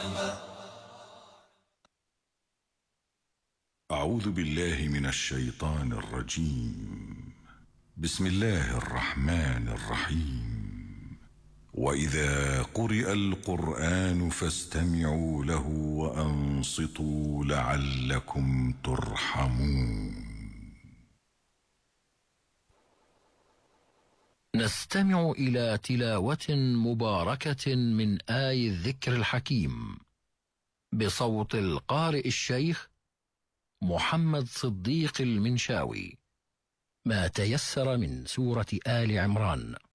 أعوذ بالله من الشيطان الرجيم. بسم الله الرحمن الرحيم. وإذا قرئ القرآن فاستمعوا له وأنصتوا لعلكم ترحمون. نستمع إلى تلاوة مباركة من آي الذكر الحكيم بصوت القارئ الشيخ محمد صديق المنشاوي، ما تيسر من سورة آل عمران.